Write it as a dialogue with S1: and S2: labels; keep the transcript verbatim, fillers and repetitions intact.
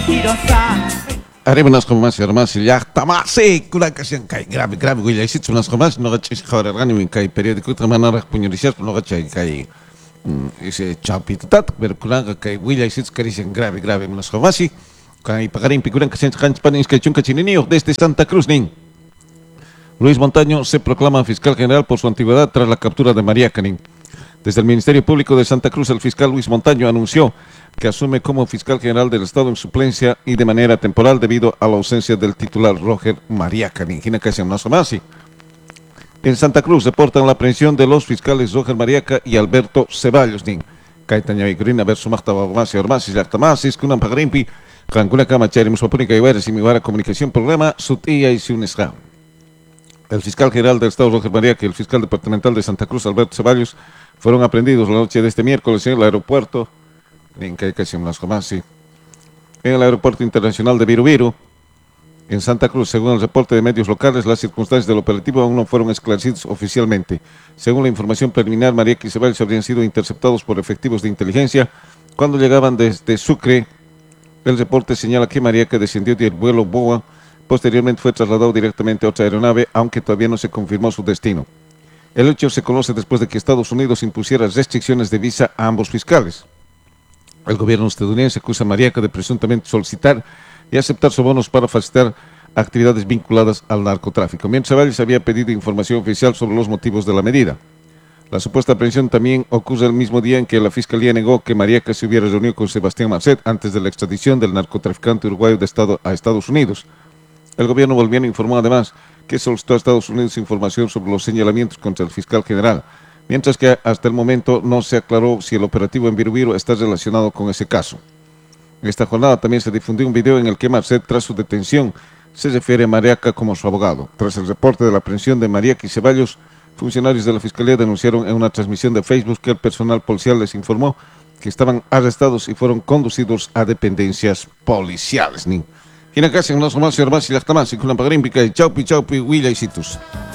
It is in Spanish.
S1: Arriba unas comas y hermanas y ya está más sí, cura que sean cae grave grave güey ya hiciste unas comas no gachis joder organi min cae periódico tamana repuñorizar no gachai cae ese chapito tat pero cura que güey ya hiciste que dicen grave grave unas comas y cae pagarín picuran que se canch panis que chunca chininio desde Santa Cruz nin Luis Montaño se proclama fiscal general por su antigüedad tras la captura de María Canín. Desde el Ministerio Público de Santa Cruz, el fiscal Luis Montaño anunció que asume como fiscal general del Estado en suplencia y de manera temporal debido a la ausencia del titular Roger María Canín. En Santa Cruz reportan la aprehensión de los fiscales Roger Mariaca y Alberto Ceballos. Caetaña y Grina versus Marta Babasi, Ormasis, Yartamasis, Kunan Pagarimpi, Cancuna Cama, Chari, Muspapunica y Veres y Mibara Comunicación, programa Sutía y Siunesra. El fiscal general del Estado Roger Mariaca y el fiscal departamental de Santa Cruz Alberto Ceballos fueron aprendidos la noche de este miércoles en el aeropuerto en el aeropuerto internacional de Virubiru, en Santa Cruz. Según el reporte de medios locales, las circunstancias del operativo aún no fueron esclarecidas oficialmente. Según la información preliminar, Mariaca y Ceballos habrían sido interceptados por efectivos de inteligencia cuando llegaban desde Sucre. El reporte señala que Mariaca descendió del vuelo Boa. Posteriormente fue trasladado directamente a otra aeronave, aunque todavía no se confirmó su destino. El hecho se conoce después de que Estados Unidos impusiera restricciones de visa a ambos fiscales. El gobierno estadounidense acusa a Mariaca de presuntamente solicitar y aceptar sobornos para facilitar actividades vinculadas al narcotráfico, mientras Ceballos había pedido información oficial sobre los motivos de la medida. La supuesta aprehensión también ocurre el mismo día en que la Fiscalía negó que Mariaca se hubiera reunido con Sebastián Marcet antes de la extradición del narcotraficante uruguayo de estado a Estados Unidos. El gobierno boliviano informó además que solicitó a Estados Unidos información sobre los señalamientos contra el fiscal general, mientras que hasta el momento no se aclaró si el operativo en Virubiru está relacionado con ese caso. En esta jornada también se difundió un video en el que Marcet, tras su detención, se refiere a Mariaca como su abogado. Tras el reporte de la aprehensión de Mariaca y Ceballos, funcionarios de la Fiscalía denunciaron en una transmisión de Facebook que el personal policial les informó que estaban arrestados y fueron conducidos a dependencias policiales. Quien acá se nos más y más y las tamas y con la pagarímpica y chaupi chaupi huila y citus.